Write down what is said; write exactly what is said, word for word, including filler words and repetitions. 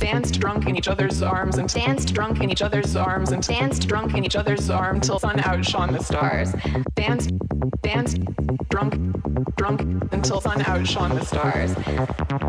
danced drunk in each other's arms and danced drunk in each other's arms and danced drunk in each other's arms till sun outshone the stars. Danced, danced, drunk, drunk until sun outshone the stars.